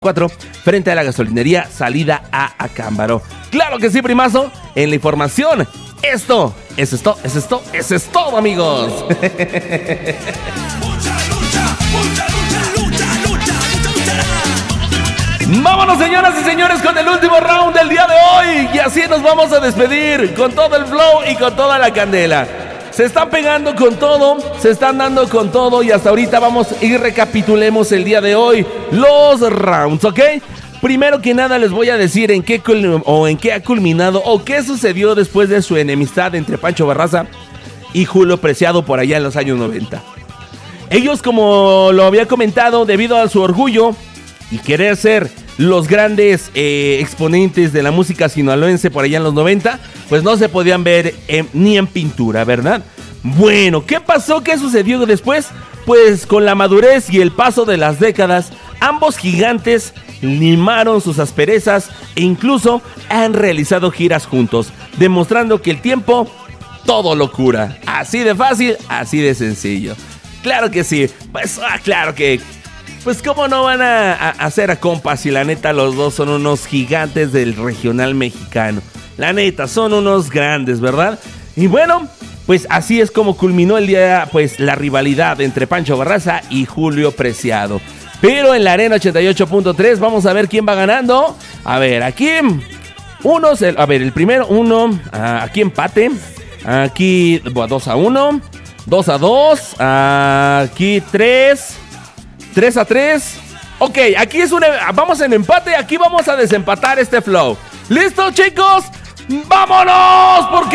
4 frente a la gasolinería salida a Acámbaro. Claro que sí, primazo, en la información. Es todo, amigos. Vámonos, señoras y señores, con el último round del día de hoy. Y así nos vamos a despedir con todo el flow y con toda la candela. Se están pegando con todo, se están dando con todo y hasta ahorita vamos y recapitulemos el día de hoy los rounds, ¿ok? Primero que nada les voy a decir en qué ha culminado o qué sucedió después de su enemistad entre Pancho Barraza y Julio Preciado por allá en los años 90. Ellos, como lo había comentado, debido a su orgullo y querer ser los grandes exponentes de la música sinaloense por allá en los 90, pues no se podían ver ni en pintura, ¿verdad? Bueno, ¿qué pasó? ¿Qué sucedió después? Pues con la madurez y el paso de las décadas, ambos gigantes limaron sus asperezas e incluso han realizado giras juntos, demostrando que el tiempo todo lo cura. Así de fácil, así de sencillo. Claro que sí, pues claro que... Pues cómo no van a hacer a compas si la neta los dos son unos gigantes del regional mexicano. La neta, son unos grandes, ¿verdad? Y bueno, pues así es como culminó el día, pues la rivalidad entre Pancho Barraza y Julio Preciado. Pero en la Arena 88.3 vamos a ver quién va ganando. A ver, aquí el primero, aquí empate. Aquí 2-1, 2-2, aquí 3-3. Ok, aquí vamos en empate. Aquí vamos a desempatar este flow. ¿Listo, chicos? ¡Vámonos! Porque